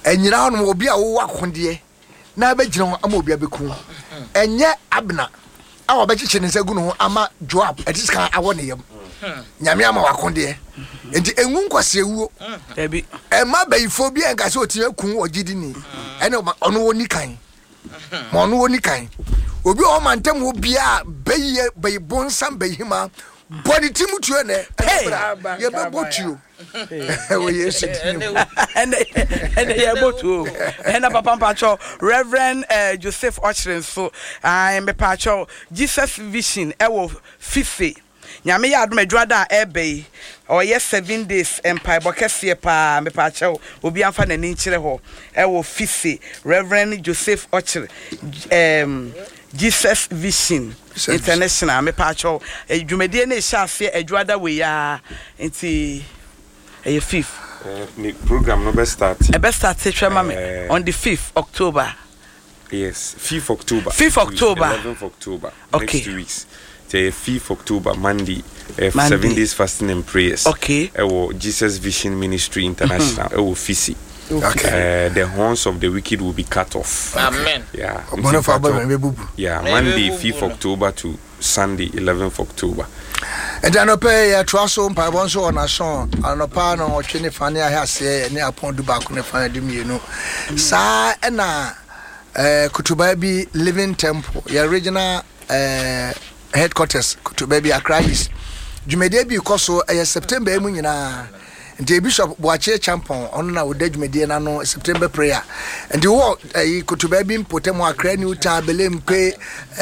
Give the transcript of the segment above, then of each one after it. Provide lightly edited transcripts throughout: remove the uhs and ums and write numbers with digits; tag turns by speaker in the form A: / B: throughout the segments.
A: enyira no obi a wo akonde na abegyina ho ama obi abeku enye abna awo bechiche ne nsagu no ama joab etisika awo ne yam nyame ama wakonde enti enwu nkwase ewuo
B: ebi
A: ema bayifo bi enka se otie kun ogidi ni ene ono woni kan ma ono woni kan obi o mantem obi a bayiye bayibonsam bayihima body timutu ne ye bebotu we yesu
B: and ye botu and papa pacho Reverend Joseph Ochren so I me pacho Jesus Vision ewo fife nyame ya adom adwada ebe o ye 7 days empire bokese pa me pacho obi amfa na ni nkire ho ewo fife Reverend Joseph Ochren Jesus Vision International me pacho dwumedie na ehase adwada we ya enti a fifth
C: program no best start
B: on the 5th October.
C: Yes, 5th October 11th October
B: okay.
C: Next 2 weeks the 5th October Monday 7 days fasting and prayers
B: okay
C: Jesus Vision Ministry International Fisi. Okay. The horns of the wicked will be cut off.
D: Amen.
C: Yeah.
A: Monday
C: 5th October to Sunday 11th October.
A: And then pay a trasso by one so on a song and a pan or chinny fanny I have say near upon the back on the fire you know. Sa ena Kutubabi Living Temple, your original headquarters Kutubabi Akrais. Jumedebi Koso a September Munina. The Bishop Boache Champon on our dead Medina no September prayer. And the war Kutubabi Potemo Akra New Tabelem pay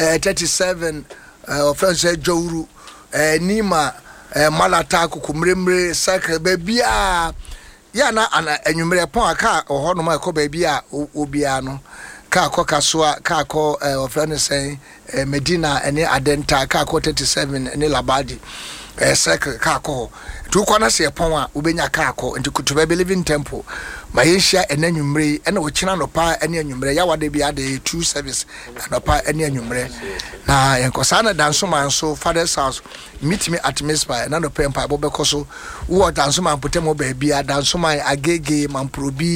A: 37 offense Jouru Nima Malata Kukumremre Sacre Babia Yana ana enumere pon aka oho ma ko babia obiano ka ko kaswa ka ko offense say Medina ene Adenta ka ko 37 ene Labadi Sacre ka ko tu kwana se pon a ubenya ka akọ nti Kutubabi Living Temple ma yehia enanwumre ena wo kina no pa ene anwumre ya wade bia de 2 service no pa ene anwumre na yenkosa na danso manso Father's house meet me at Mispa na no pempa bobekoso wo danso man potemo ba bia danso man agege manprobi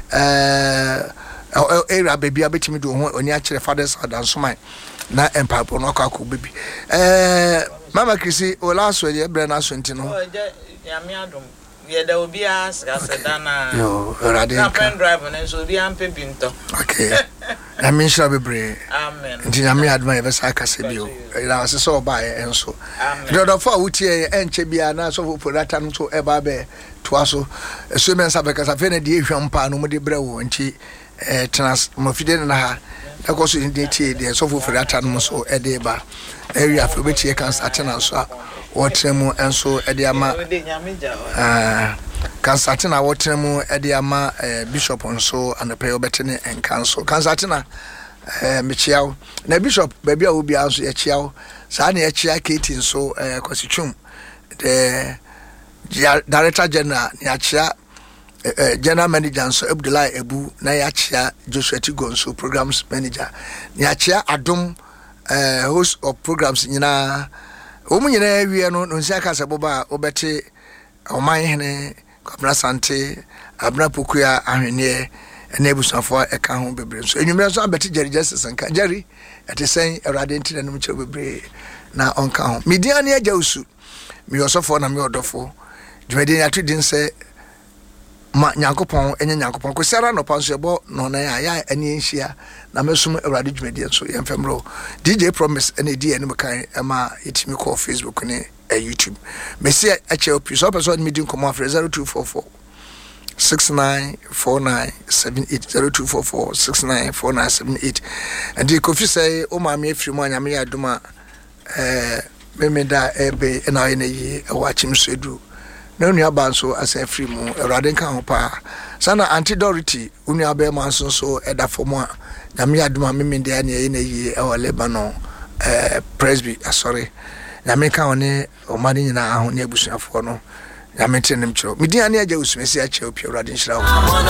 A: area baby abetimi do ho oni a kire Father's house danso man na empire no akọ baby Mama Chrissy, ola so ye bre na so ntino.
D: Oh, yami adom. Ye da obi a sedana.
A: Yo, rade.
D: Na pen drive na so obi am pepinto.
A: Okay. Na min sha bebre.
D: Amen.
A: Nti yami adma ye besa akase bio. Na se so ba ye enso.
D: Amen.
A: Do for wutie enche bia na so for data no so e ba be to aso. So men sa be kasa fe na die hwampa no mo de bre wo nti trans mo fide na ha. Da ko so ndi tie de so for data no so e de ba. Area for which you can start and so watermu and so ediama can start na watermu ediama bishop on so and the prayer betting and council can start na michiao na bishop baby will be also a chiao sani a chia kating so constitution the director general niachia general manager so Abdullah Ebu na yachia Joshua Tigonso programs manager niachia Adum host of programs nyina omunyina wie no nsia kasa boba obete oman hene Kwabena Sante Abna Pokua ahwene ene ebusafo eka ho bebre so enwumre so abete Jerry Justice nka Jerry ete sen Erade ntina no mche bebre na onka ho media ne agya usu mi osofo na mi odofo dwede ya tudin se ma Nyankopon enye Nyankopon ko sera no panso ebo no na ya eni nhia na mesum Erade dwumedi so yemfemro DJ Promise ene di ene mekan ema itimi call Facebook ne YouTube mesi ache opi so person meeting come after 0244 694978 0244 694978 and the coffee say o ma me afiri mu anyame ya duma memeda ebe na ene yi awachim sedu na nua banso asa afiri mu Erade nka ho pa sana antidority unua be manso so eda fomu a nyame ya duma memeda na ene yi e Lebanon presby sorry nyame ka one o mani nyina aho ne abusuafo no nyame tenem chiro medi ane agya usumesi a che opi Erade nhyira wo